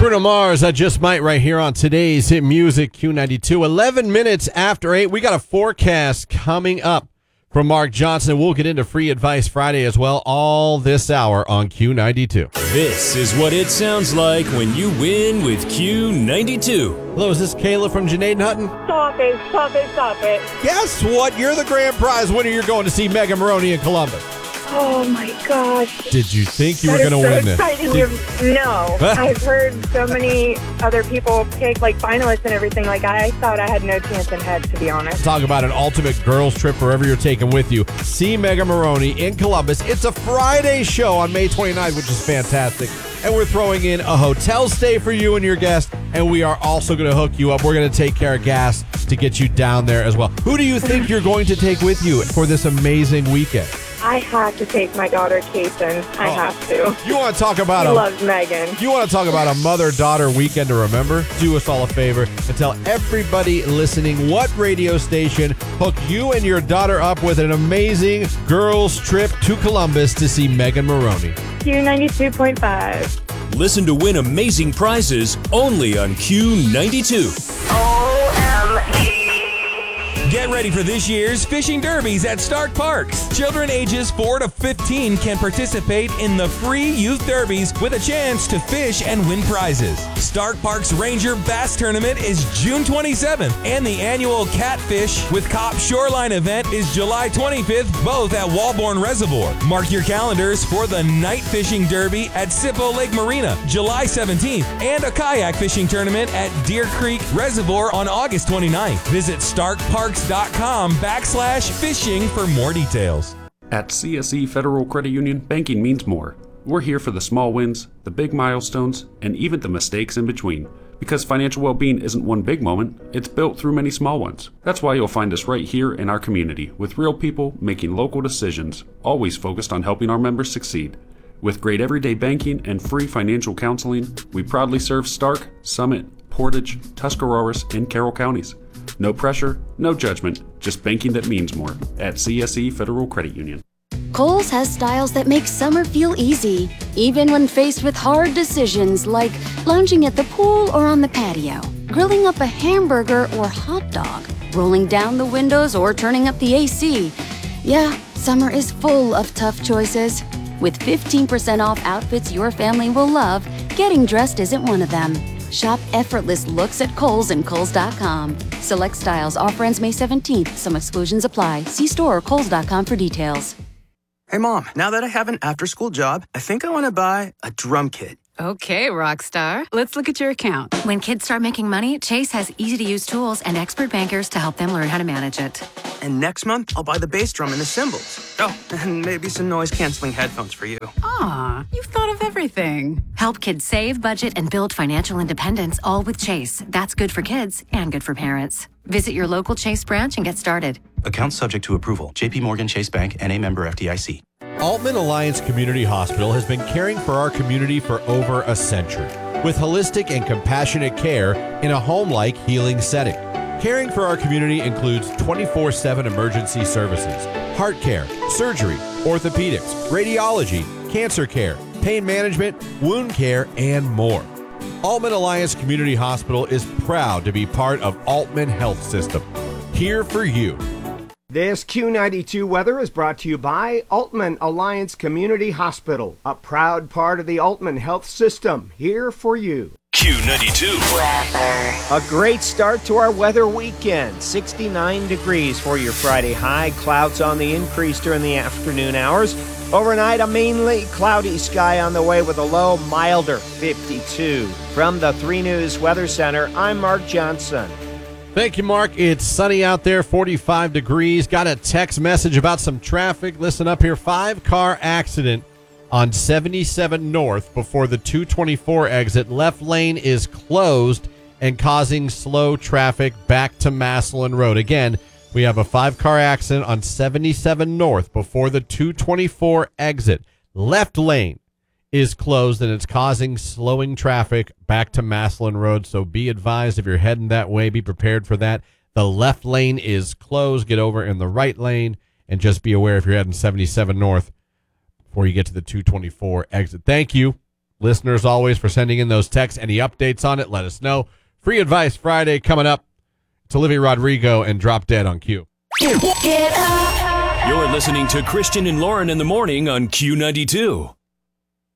Bruno Mars, I Just Might, right here on today's Hit Music Q92. 11 minutes after 8, we got a forecast coming up from Mark Johnson. We'll get into Free Advice Friday as well, all this hour on Q92. This is what it sounds like when you win with Q92. Hello, is this Kayla from Janaid Hutton? Stop it. Guess what? You're the grand prize winner. You're going to see Megan Maroney in Columbus. Oh my gosh. Did you think you were going to win this? No. I've heard so many other people pick like finalists and everything. Like I thought I had no chance in head, to be honest. Talk about an ultimate girls trip wherever you're taking with you. See Megan Maroney in Columbus. It's a Friday show on May 29th, which is fantastic. And we're throwing in a hotel stay for you and your guest. And we are also going to hook you up. We're going to take care of gas to get you down there as well. Who do you think you're going to take with you for this amazing weekend? I have to take my daughter, Kason. I have to. You want to talk about She loves Megan. You want to talk about a mother-daughter weekend to remember? Do us all a favor and tell everybody listening what radio station hook you and your daughter up with an amazing girls trip to Columbus to see Megan Maroney. Q92.5. Listen to win amazing prizes only on Q92. OMG. Get ready for this year's Fishing Derbies at Stark Parks. Children ages 4 to 15 can participate in the free Youth Derbies with a chance to fish and win prizes. Stark Parks Ranger Bass Tournament is June 27th, and the annual Catfish with Cop Shoreline event is July 25th, both at Walborn Reservoir. Mark your calendars for the Night Fishing Derby at Sippo Lake Marina, July 17th, and a kayak fishing tournament at Deer Creek Reservoir on August 29th. Visit starkparks.com/fishing for more details. At CSE Federal Credit Union, banking means more. We're here for the small wins, the big milestones, and even the mistakes in between. Because financial well-being isn't one big moment, it's built through many small ones. That's why you'll find us right here in our community, with real people making local decisions, always focused on helping our members succeed. With great everyday banking and free financial counseling, we proudly serve Stark, Summit, Portage, Tuscarawas, and Carroll counties. No pressure, no judgment, just banking that means more at CSE Federal Credit Union. Kohl's has styles that make summer feel easy, even when faced with hard decisions like lounging at the pool or on the patio, grilling up a hamburger or hot dog, rolling down the windows or turning up the AC. Yeah, summer is full of tough choices. With 15% off outfits your family will love, getting dressed isn't one of them. Shop effortless looks at Kohl's and Kohl's.com. Select styles. Offer ends May 17th. Some exclusions apply. See store or Kohl's.com for details. Hey, Mom, now that I have an after-school job, I think I want to buy a drum kit. Okay, Rockstar. Let's look at your account. When kids start making money, Chase has easy-to-use tools and expert bankers to help them learn how to manage it. And next month, I'll buy the bass drum and the cymbals. Oh, and maybe some noise-canceling headphones for you. Aw, you've thought of everything. Help kids save, budget, and build financial independence, all with Chase. That's good for kids and good for parents. Visit your local Chase branch and get started. Account subject to approval. J.P. Morgan Chase Bank, N.A. member FDIC. Altman Alliance Community Hospital has been caring for our community for over a century with holistic and compassionate care in a home-like healing setting. Caring for our community includes 24/7 emergency services, heart care, surgery, orthopedics, radiology, cancer care, pain management, wound care, and more. Altman Alliance Community Hospital is proud to be part of Altman Health System. Here for you. This Q92 weather is brought to you by Altman Alliance Community Hospital, a proud part of the Altman Health System. Here for you. Q92. Weather. A great start to our weather weekend. 69 degrees for your Friday high. Clouds on the increase during the afternoon hours. Overnight, a mainly cloudy sky on the way with a low, milder 52. From the 3 News Weather Center, I'm Mark Johnson. Thank you, Mark. It's sunny out there, 45 degrees. Got a text message about some traffic. Listen up here. 5-car accident on 77 North before the 224 exit. Left lane is closed and causing slow traffic back to Massillon Road. Again, we have a 5-car accident on 77 North before the 224 exit. Left lane is closed and it's causing slowing traffic back to Massillon Road. So be advised if you're heading that way, be prepared for that. The left lane is closed. Get over in the right lane and just be aware if you're heading 77 North before you get to the 224 exit. Thank you. listeners always for sending in those texts. Any updates on it, let us know. Free Advice Friday coming up. It's Olivia Rodrigo and Drop Dead on Q. You're listening to Christian and Lauren in the morning on Q92.